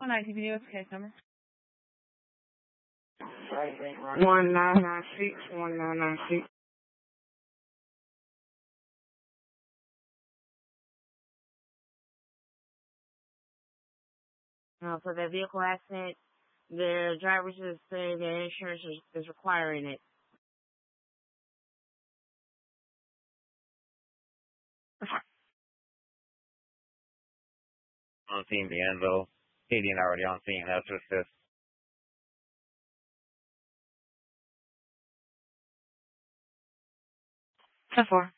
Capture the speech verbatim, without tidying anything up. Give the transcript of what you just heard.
one nine T P D, what's the case number? One nine nine six, one nine nine six. Uh, for that vehicle accident, the driver just said the insurance is, is requiring it. On scene, D'Anville. Canadian already on scene. That's just this. ten four.